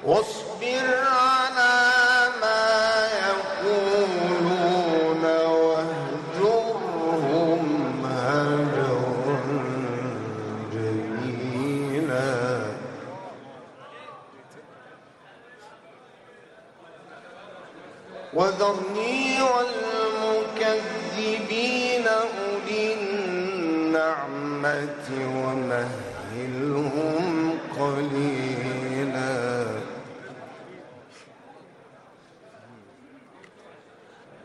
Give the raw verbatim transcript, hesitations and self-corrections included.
واصبر على ما يقولون واهجرهم هجرا جميلا وذرني والمكذبين أولي النعمة ومهلهم قليلا